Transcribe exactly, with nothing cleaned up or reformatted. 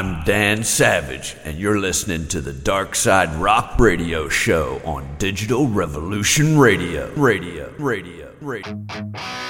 I'm Dan Savage, and you're listening to the Dark Side Rock Radio Show on Digital Revolution Radio. Radio, radio, radio.